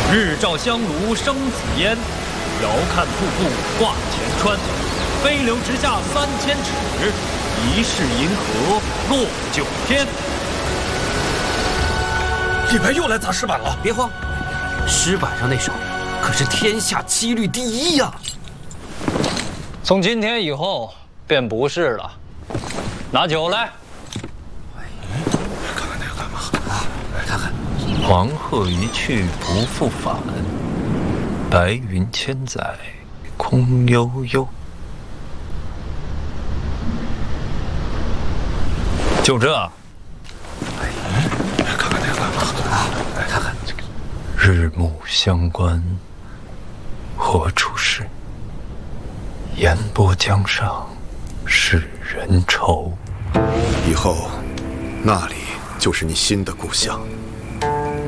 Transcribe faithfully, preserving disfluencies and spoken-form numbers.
日照香炉生紫烟，遥看瀑布挂前川。飞流直下三千尺，疑是银河落九天。 李白又来砸石板了， 别慌，石板上那首可是天下七律第一呀！ 从今天以后便不是了。拿酒来。 看看那个干嘛？ 啊，看看。 黄鹤一去不复返，白云千载空悠悠。就这。 哎，看看那个干嘛？ 啊，看看。 日暮乡关何处是？烟波江上使人愁。 以后，那里就是你新的故乡。